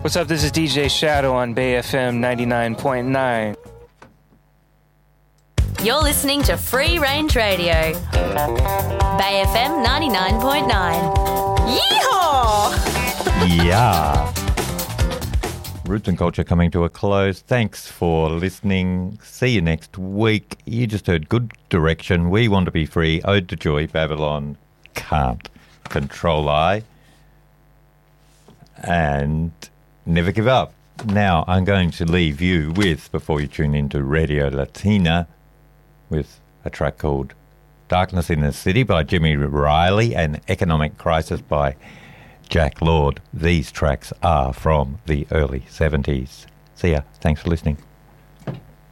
What's up? This is DJ Shadow on Bay FM 99.9. You're listening to Free Range Radio. Bay FM 99.9. Yeehaw! Yeah. Roots and Culture coming to a close. Thanks for listening. See you next week. You just heard Good Direction. We Want to Be Free. Ode to Joy. Babylon Can't. Control I. And Never Give Up. Now, I'm going to leave you with, before you tune into Radio Latina, with a track called Darkness in the City by Jimmy Riley and Economic Crisis by Jack Lord. These tracks are from the early 70s. See ya. Thanks for listening.